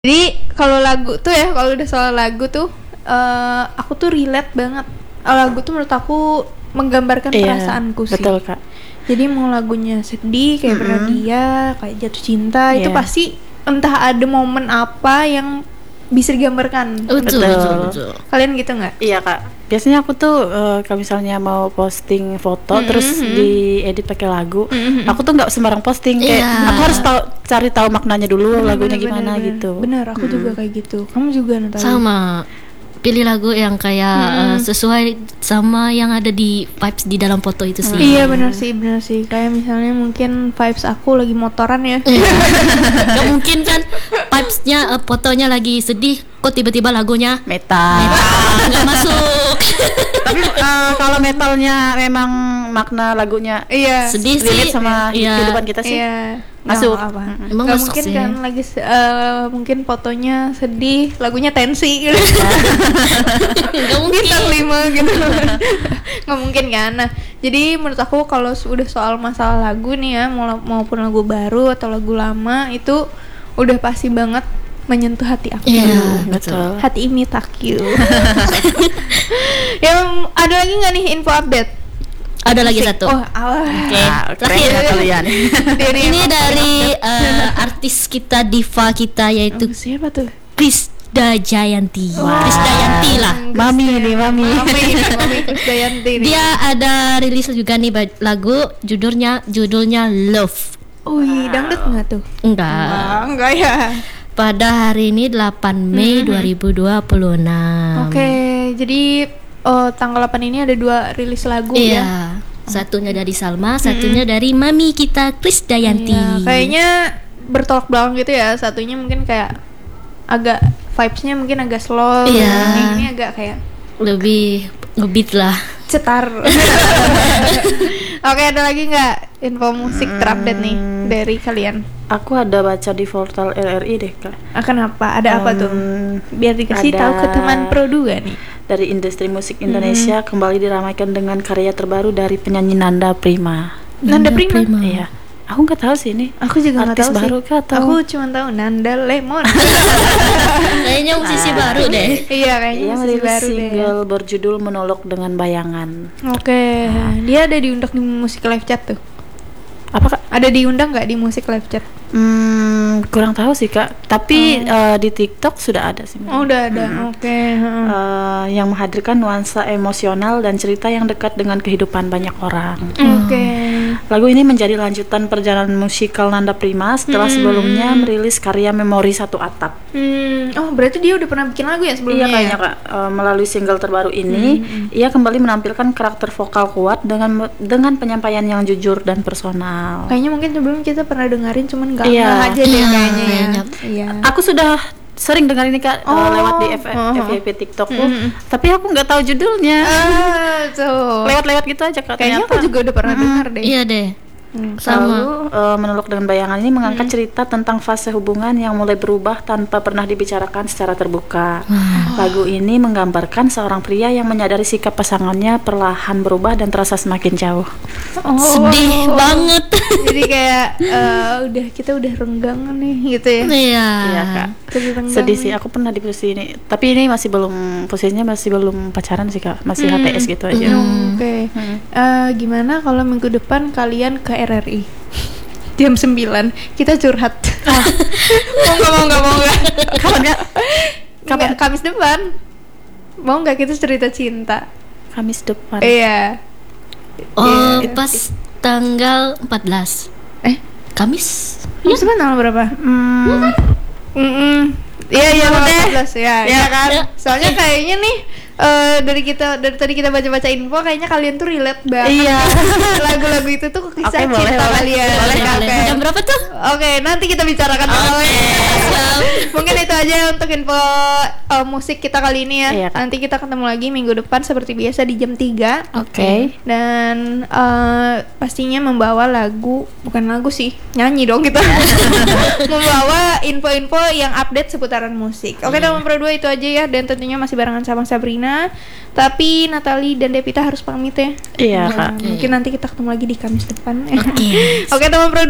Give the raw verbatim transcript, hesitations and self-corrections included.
Jadi kalau lagu tuh ya, kalau udah soal lagu tuh, uh, aku tuh relate banget. Lagu tuh menurut aku menggambarkan Iya, perasaanku sih. betul Kak. Jadi mau lagunya sedih, kayak Mm-mm. berhadiah, kayak jatuh cinta, itu Iya. pasti entah ada momen apa yang bisa digambarkan. Betul, Betul. betul, betul. Kalian gitu nggak? Iya Kak. Biasanya aku tuh uh, kalau misalnya mau posting foto Mm-mm. terus diedit pakai lagu, Mm-mm. aku tuh nggak sembarang posting. Kayak Iya. aku harus tahu cari tahu maknanya dulu Bener, lagunya bener, gimana bener, gitu. Bener, aku Mm-mm. juga kayak gitu. Kamu juga Natalie? Sama. Pilih lagu yang kayak Hmm. uh, sesuai sama yang ada di vibes di dalam foto itu sih. Iya benar sih, benar sih. Kayak misalnya mungkin vibes aku lagi motoran ya. Iya. Gak mungkin kan vibesnya uh, fotonya lagi sedih, kok tiba-tiba lagunya Metal. metal, nggak masuk. Tapi uh, kalau metalnya memang makna lagunya Iya. Sedih relate sih. sama Iya. kehidupan kita sih. Iya. Masuk. Nggak apa-apa. Mm-mm. Emang Nggak masuk mungkin sih. kan lagi se- eh, mungkin fotonya sedih, lagunya tensi gitu. Nggak mungkin. Bintang lima gitu. Nggak mungkin kan. Nah, jadi menurut aku kalau udah soal masalah lagu nih ya, mau- maupun lagu baru atau lagu lama itu udah pasti banget menyentuh hati aku. Iya, betul. Hati ini tak you. Yang ada lagi nggak nih info update? Ada lagi Musik. satu. Oh, alah. Oke, Ah, keren terakhir. ya kalian. Dari Ini yang- dari uh, artis kita, diva kita, yaitu Oh, siapa tuh? Krisdayanti. Wah. Krisdayanti lah. Mami nih, Mami. Mami, Mami Krisdayanti nih. Dia ada rilis juga nih ba- lagu, judulnya judulnya Love. Wih, dangdut nggak tuh? Enggak. Ah, enggak ya. Pada hari ini delapan Mei Mhm. dua ribu dua puluh enam. Oke, jadi oh, tanggal delapan ini ada dua rilis lagu ya. Iya. Satunya dari Salma, satunya dari Mami kita Krisdayanti. Iya, kayaknya bertolak belakang gitu ya. Satunya mungkin kayak agak vibes-nya mungkin agak slow. Iya. Yang ini agak kayak Lebih ngebeat lah. cetar. Oke, ada lagi nggak info musik terupdate nih dari kalian? Aku ada baca di portal R R I deh Kak. Akan apa? Ada apa tuh? Um, Biar dikasih ada- tahu ke teman Pro dua nih. Dari industri musik Indonesia kembali diramaikan dengan karya terbaru dari penyanyi Nanda Prima. Nanda Prima. Iya. Aku nggak tahu sih ini. Aku juga nggak Artis tahu baru sih. kah atau- Aku cuma tahu Nanda Lemon. Kayaknya musisi baru deh. Iya, kayaknya Ia masih merilis baru deh. single berjudul Menolok dengan Bayangan. Oke, dia ada diundang di musik live chat tuh. Apa Kak? Ada diundang nggak di musik live chat? Hmm, kurang tahu sih Kak. Tapi eh, di TikTok sudah ada sih. Oh, udah ada. Oke. heeh. Eh, yang menghadirkan nuansa emosional dan cerita yang dekat dengan kehidupan banyak orang. Oke. Lagu ini menjadi lanjutan perjalanan musikal Nanda Prima setelah Hmm. sebelumnya merilis karya Memori Satu Atap. Hmm, oh berarti dia udah pernah bikin lagu ya sebelumnya? Iya kayaknya ya? Kak. Eh, melalui single terbaru ini, ia kembali menampilkan karakter vokal kuat dengan dengan penyampaian yang jujur dan personal. Kayaknya mungkin sebelumnya kita pernah dengerin, cuman nggak Iya. nggak aja deh Iya, kayaknya ya. kayaknya. Iya. Aku sudah sering dengar ini Kak, eh, Oh, lewat di F- uh-huh. F Y P TikTokku, Mm-mm. tapi aku nggak tahu judulnya. Ah, tuh. Lewat-lewat gitu aja Kak. Kayaknya aku ternyata. juga udah pernah dengar deh. Iya deh. Hmm. Sama. Lalu eh, Menolok dengan Bayangan ini mengangkat cerita tentang fase hubungan yang mulai berubah tanpa pernah dibicarakan secara terbuka. Lagu ini menggambarkan seorang pria yang menyadari sikap pasangannya perlahan berubah dan terasa semakin jauh. Oh. Sedih banget. Jadi kayak eh, udah kita udah renggang nih gitu ya. Iya. Iya Kak. Sedih renggang Sedih nih. sih, aku pernah di posisi ini. Tapi ini masih belum, posisinya masih belum pacaran sih Kak, masih H T S gitu aja. Hmm, Oke. Hmm. Eh, gimana kalau minggu depan kalian ke R R I? Jam sembilan kita curhat. mau nggak mau nggak mau nggak? Kapan Kak? Kapan? Kamis depan. Mau nggak kita cerita cinta? Kamis depan. Iya. Oh, Iya. pas tanggal empat belas Eh, Kamis. Kamis depan tanggal berapa? Hmm, Mm-mm. Iya iya Maaf tanggal deh. empat belas ya. Iya Iya kan? Ya. Soalnya kayaknya nih eh, dari kita dari tadi kita baca-baca info kayaknya kalian tuh relate banget. Iya. Lagu-lagu itu tuh ke kisah Oke, boleh, cinta boleh. kalian. Boleh, Oke, boleh. oke. Jam berapa tuh? Oke, nanti kita bicarakan soalnya. siap. Mungkin itu aja untuk info uh, musik kita kali ini ya. Iya, Kak. Nanti kita ketemu lagi minggu depan seperti biasa di jam tiga. Oke. Dan uh, pastinya membawa lagu, bukan lagu sih, nyanyi dong kita. Membawa info-info yang update seputaran musik. Oke, teman Pro dua itu aja ya. Dan tentunya masih barengan sama Sabrina. Tapi Natali dan Devita harus pamit ya. Iya Nah, Kak. mungkin nanti kita ketemu lagi di Kamis depan. Oke. Oke, teman Pro dua.